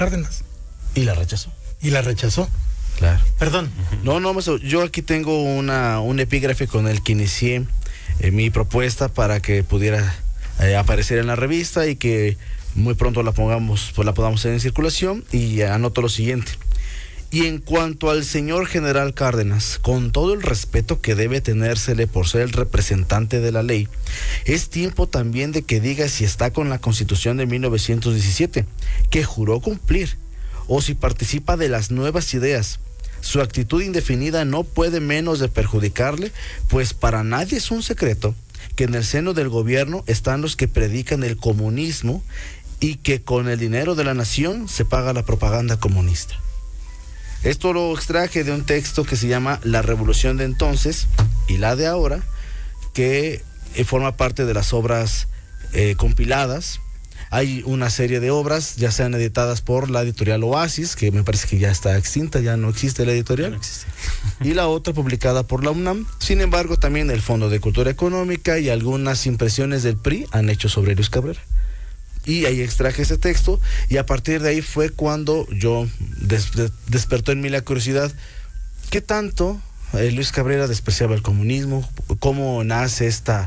Cárdenas. Y la rechazó. Claro. Perdón. No, maestro, yo aquí tengo un epígrafe con el que inicié mi propuesta para que pudiera aparecer en la revista y que muy pronto la podamos tener en circulación, y anoto lo siguiente. Y en cuanto al señor general Cárdenas, con todo el respeto que debe tenérsele por ser el representante de la ley, es tiempo también de que diga si está con la Constitución de 1917, que juró cumplir, o si participa de las nuevas ideas. Su actitud indefinida no puede menos de perjudicarle, pues para nadie es un secreto que en el seno del gobierno están los que predican el comunismo y que con el dinero de la nación se paga la propaganda comunista. Esto lo extraje de un texto que se llama La Revolución de Entonces y la de Ahora, que forma parte de las obras compiladas. Hay una serie de obras, ya sean editadas por la editorial Oasis, que me parece que ya está extinta, ya no existe la editorial. No existe. Y la otra publicada por la UNAM. Sin embargo, también el Fondo de Cultura Económica y algunas impresiones del PRI han hecho sobre Luis Cabrera. Y ahí extraje ese texto, y a partir de ahí fue cuando yo despertó en mí la curiosidad. ¿Qué tanto Luis Cabrera despreciaba el comunismo? ¿Cómo nace esta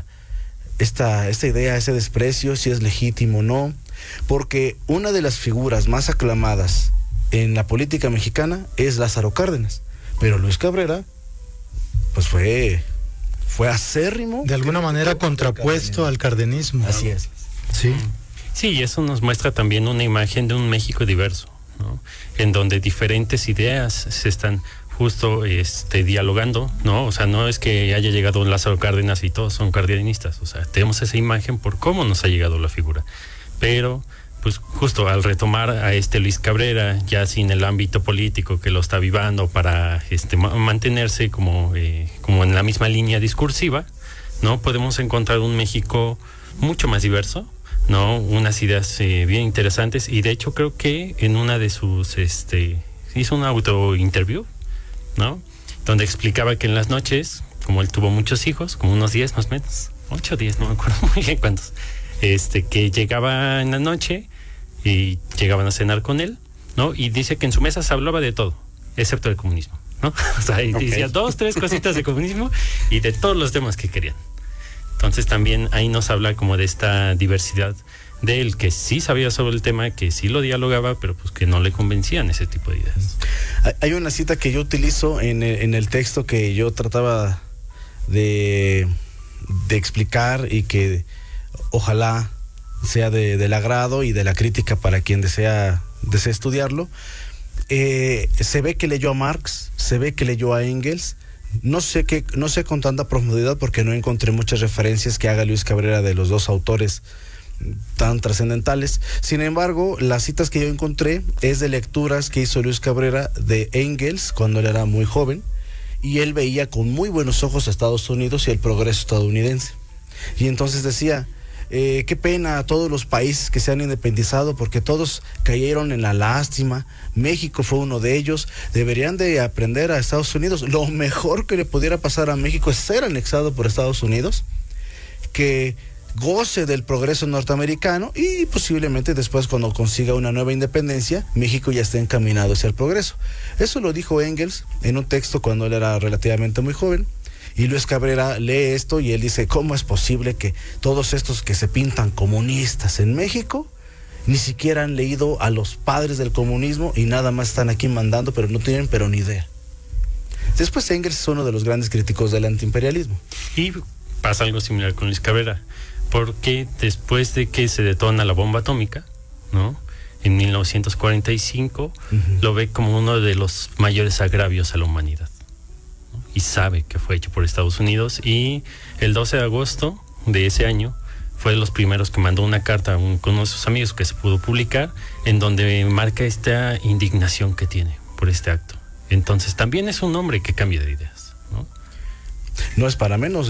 idea, ese desprecio, si es legítimo o no? Porque una de las figuras más aclamadas en la política mexicana es Lázaro Cárdenas, pero Luis Cabrera pues fue acérrimo, de alguna manera contrapuesto al cardenismo. Así es. Sí. Sí, y eso nos muestra también una imagen de un México diverso, ¿no? En donde diferentes ideas se están justo dialogando, ¿no? O sea, no es que haya llegado Lázaro Cárdenas y todos son cardenistas, o sea, tenemos esa imagen por cómo nos ha llegado la figura. Pero, pues justo al retomar a Luis Cabrera, ya sin el ámbito político que lo está avivando para mantenerse como en la misma línea discursiva, ¿no? Podemos encontrar un México mucho más diverso, ¿no? Unas ideas bien interesantes, y de hecho creo que en una de sus hizo un auto-interview, ¿no? Donde explicaba que en las noches, como él tuvo muchos hijos, como unos 10 más o menos, 8 o 10, no me acuerdo muy bien cuántos, que llegaba en la noche y llegaban a cenar con él, ¿no? Y dice que en su mesa se hablaba de todo, excepto del comunismo, ¿no? O sea, y decía 2, 3 cositas de comunismo y de todos los temas que querían. Entonces también ahí nos habla como de esta diversidad de él, que sí sabía sobre el tema, que sí lo dialogaba, pero pues que no le convencían ese tipo de ideas. Hay una cita que yo utilizo en el texto que yo trataba de explicar, y que ojalá sea del agrado y de la crítica para quien desea estudiarlo. Se ve que leyó a Marx, se ve que leyó a Engels. No sé con tanta profundidad, porque no encontré muchas referencias que haga Luis Cabrera de los dos autores tan trascendentales. Sin embargo, las citas que yo encontré es de lecturas que hizo Luis Cabrera de Engels cuando él era muy joven, y él veía con muy buenos ojos a Estados Unidos y el progreso estadounidense. Y entonces decía, qué pena a todos los países que se han independizado, porque todos cayeron en la lástima. México fue uno de ellos. Deberían de aprender a Estados Unidos. Lo mejor que le pudiera pasar a México es ser anexado por Estados Unidos, que goce del progreso norteamericano, y posiblemente después, cuando consiga una nueva independencia, México ya esté encaminado hacia el progreso. Eso lo dijo Engels en un texto cuando él era relativamente muy joven. Y Luis Cabrera lee esto y él dice, ¿cómo es posible que todos estos que se pintan comunistas en México ni siquiera han leído a los padres del comunismo y nada más están aquí mandando, pero no tienen ni idea? Después Engels es uno de los grandes críticos del antiimperialismo. Y pasa algo similar con Luis Cabrera, porque después de que se detona la bomba atómica, ¿no? En 1945, lo ve como uno de los mayores agravios a la humanidad. Y sabe que fue hecho por Estados Unidos, y el 12 de agosto de ese año fue de los primeros que mandó una carta con uno de sus amigos, que se pudo publicar, en donde marca esta indignación que tiene por este acto. Entonces también es un hombre que cambia de ideas, ¿no? No es para menos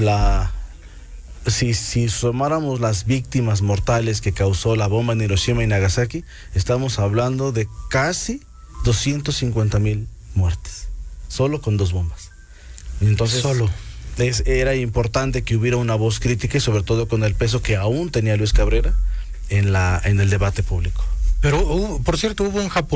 si sumáramos las víctimas mortales que causó la bomba en Hiroshima y Nagasaki, estamos hablando de casi 250,000 muertes, solo con 2 bombas. Entonces, era importante que hubiera una voz crítica, y sobre todo con el peso que aún tenía Luis Cabrera en el debate público. Pero, por cierto, hubo un japonés